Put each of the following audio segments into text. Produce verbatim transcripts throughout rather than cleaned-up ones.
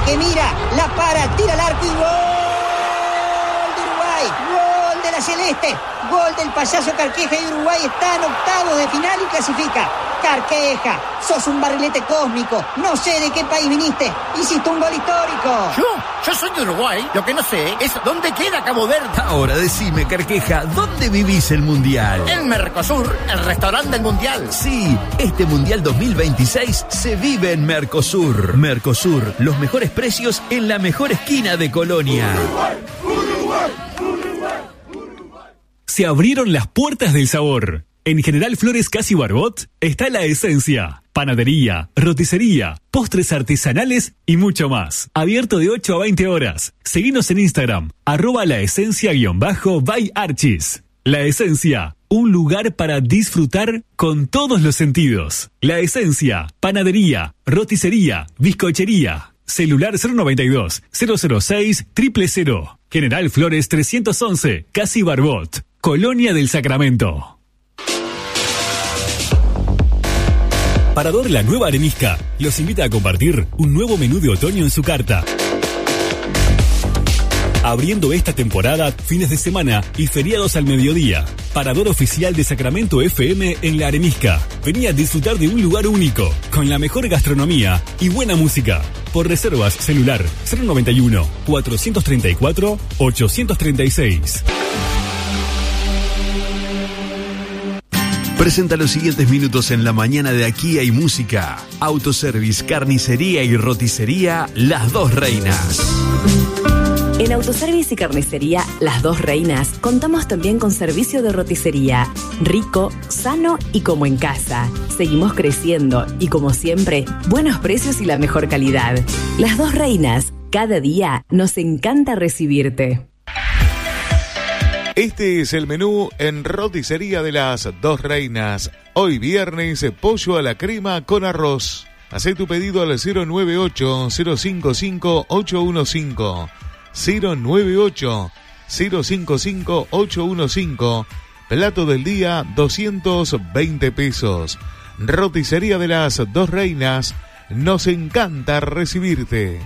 que mira, la para, tira al arco y gol de Uruguay. Gol de la Celeste. Gol del payaso Carqueja y Uruguay está en octavos de final y clasifica. Carqueja, sos un barrilete cósmico. No sé de qué país viniste. Hiciste un gol histórico. ¿Yo? Yo soy de Uruguay. Lo que no sé es dónde queda Cabo Verde. Ahora decime, Carqueja, ¿dónde vivís el Mundial? En Mercosur, el restaurante del Mundial. Sí, este Mundial dos mil veintiséis se vive en Mercosur. Mercosur, los mejores precios en la mejor esquina de Colonia. Uruguay, Uruguay, Uruguay, Uruguay. Se abrieron las puertas del sabor. En General Flores Casi Barbot está La Esencia, panadería, roticería, postres artesanales y mucho más. Abierto de ocho a veinte horas. Seguinos en Instagram, arroba laesencia-by Archis. La Esencia, un lugar para disfrutar con todos los sentidos. La Esencia, panadería, roticería, bizcochería. Celular cero noventa y dos, cero cero seis, cero cero cero. General Flores trescientos once, Casi Barbot, Colonia del Sacramento. Parador La Nueva Arenisca los invita a compartir un nuevo menú de otoño en su carta. Abriendo esta temporada, fines de semana y feriados al mediodía. Parador oficial de Sacramento F M en La Arenisca. Vení a disfrutar de un lugar único, con la mejor gastronomía y buena música. Por reservas, celular cero noventa y uno, cuatrocientos treinta y cuatro, ochocientos treinta y seis. Presenta los siguientes minutos en la mañana de Aquí Hay Música. Autoservice, carnicería y roticería Las Dos Reinas. En Autoservice y Carnicería Las Dos Reinas contamos también con servicio de roticería. Rico, sano y como en casa. Seguimos creciendo y como siempre, buenos precios y la mejor calidad. Las Dos Reinas, cada día nos encanta recibirte. Este es el menú en roticería de Las Dos Reinas. Hoy viernes, pollo a la crema con arroz. Hacé tu pedido al cero nueve ocho, cero cinco cinco, ocho uno cinco. cero nueve ocho, cero cinco cinco, ocho uno cinco. Plato del día, doscientos veinte pesos. Roticería de Las Dos Reinas. Nos encanta recibirte.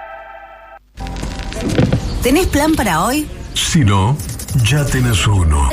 ¿Tenés plan para hoy? Si no, ya tenés uno.